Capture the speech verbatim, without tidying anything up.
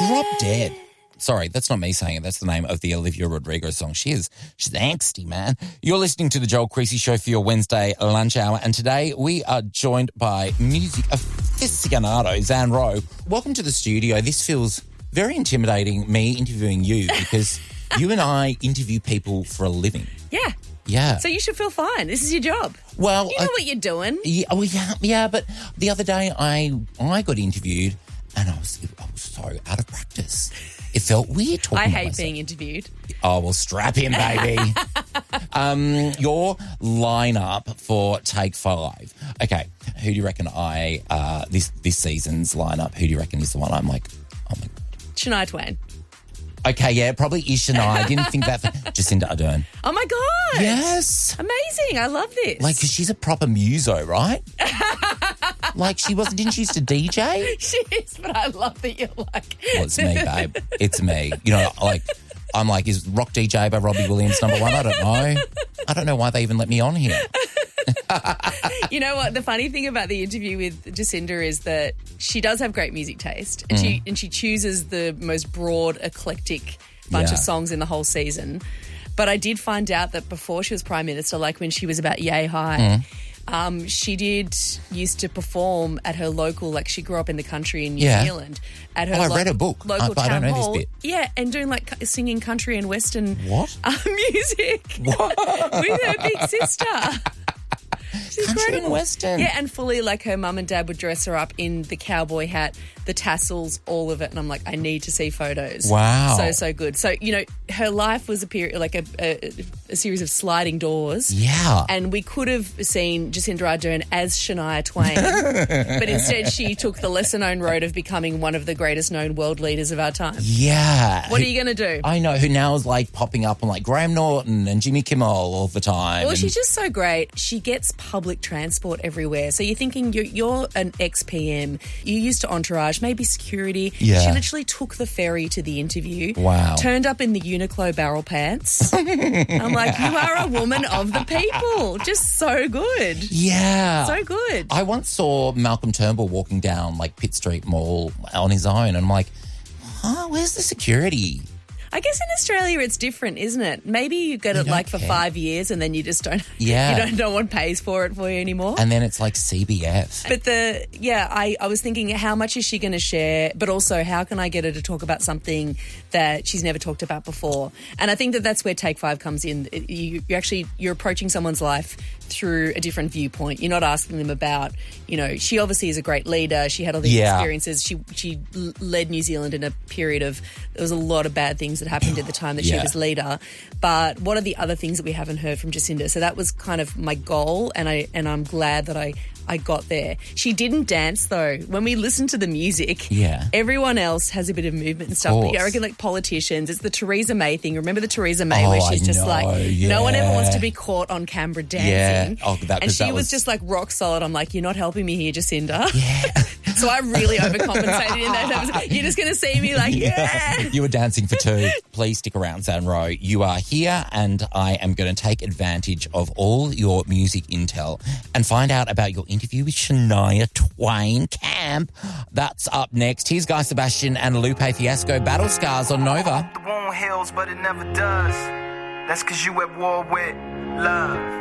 Drop Dead. Sorry, that's not me saying it. That's the name of the Olivia Rodrigo song. She is, she's angsty, man. You're listening to the Joel Creasy Show for your Wednesday lunch hour, and today we are joined by music aficionado, Zan Rowe. Welcome to the studio. This feels very intimidating, me interviewing you, because you and I interview people for a living. Yeah. Yeah. So you should feel fine. This is your job. Well, you know I, what you're doing. Yeah, well, yeah, yeah, but the other day I I got interviewed and I was I was so out of practice. It felt weird talking I to hate myself. being interviewed. Oh, well, strap in, baby. um, your lineup for Take Five. Okay, who do you reckon I, uh, this this season's lineup, who do you reckon is the one I'm like, oh my God. Shania Twain. Okay, yeah, it probably is Shania. I didn't think that. For Jacinda Ardern. Oh, my God. Yes. Amazing. I love this. Like, because she's a proper muso, right? Like, she wasn't, didn't she used to D J? She is, but I love that you're like... Well, it's me, babe. It's me. You know, like, I'm like, is Rock D J by Robbie Williams number one? I don't know. I don't know why they even let me on here. You know what? The funny thing about the interview with Jacinda is that she does have great music taste, and mm. she and she chooses the most broad, eclectic bunch yeah. of songs in the whole season. But I did find out that before she was Prime Minister, like when she was about yay high, mm. um, she did used to perform at her local, like she grew up in the country in New yeah. Zealand. At her oh, I lo- read a book. Local I, town I don't know hall. this bit. Yeah, and doing like singing country and western what? Uh, music what? with her big sister. She's Country incredible. and western. Yeah, and fully like her mum and dad would dress her up in the cowboy hat, the tassels, all of it. And I'm like, I need to see photos. Wow. So, so good. So, you know, her life was a period, like a, a, a series of sliding doors. Yeah. And we could have seen Jacinda Ardern as Shania Twain. But instead she took the lesser known road of becoming one of the greatest known world leaders of our time. Yeah. What who, are you going to do? I know, who now is like popping up on like Graham Norton and Jimmy Kimmel all the time. Well, and- she's just so great. She gets public transport everywhere. So you're thinking you're, you're an ex-P M. You used to Entourage, maybe security. Yeah. She literally took the ferry to the interview. Wow. Turned up in the Uniqlo barrel pants. I'm like, you are a woman of the people. Just so good. Yeah. So good. I once saw Malcolm Turnbull walking down like Pitt Street Mall on his own, and I'm like, huh, where's the security? I guess in Australia it's different, isn't it? Maybe you get You it don't like for care. five years and then you just don't, Yeah. you don't, no one pays for it for you anymore. And then it's like C B F. But the, yeah, I, I was thinking how much is she going to share, but also how can I get her to talk about something that she's never talked about before? And I think that that's where Take Five comes in. You, you actually, you're approaching someone's life through a different viewpoint. You're not asking them about, you know, she obviously is a great leader. She had all these Yeah. experiences. She she l- led New Zealand in a period of, there was a lot of bad things that happened at the time that Yeah. she was leader. But what are the other things that we haven't heard from Jacinda? So that was kind of my goal, and I and I'm glad that I I got there. She didn't dance though. When we listened to the music, Yeah. everyone else has a bit of movement and stuff. course. But I reckon like politicians, it's the Theresa May thing. Remember the Theresa May Oh, where she's I just know, like, no one ever wants yeah. to be caught on camera dancing. Yeah. Oh, that- and 'cause she that was, was- just like rock solid. I'm like, you're not helping me here, Jacinda. Yeah. So I really overcompensated in that episode. You're just going to see me like, yeah. You were dancing for two. Please stick around, Zan Rowe. You are here, and I am going to take advantage of all your music intel and find out about your interview with Shania Twain Camp. That's up next. Here's Guy Sebastian and Lupe Fiasco, Battle Scars on Nova. The wound heals, but it never does. That's because you at war with love.